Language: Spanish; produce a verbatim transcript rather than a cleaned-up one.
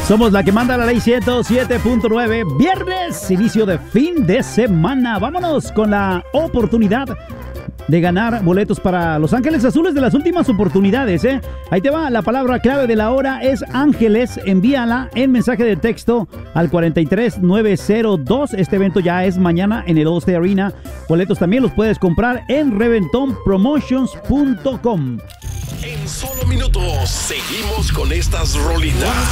Somos la que manda la ley ciento siete punto nueve. Viernes, inicio de fin de semana. Vámonos con la oportunidad de ganar boletos para Los Ángeles Azules de las últimas oportunidades, ¿eh? Ahí te va, la palabra clave de la hora es Ángeles. Envíala en mensaje de texto al cuarenta y tres nueve cero dos. Este evento ya es mañana en el All-State Arena. Boletos también los puedes comprar en reventón promotions punto com. En solo minutos seguimos con estas rolitas.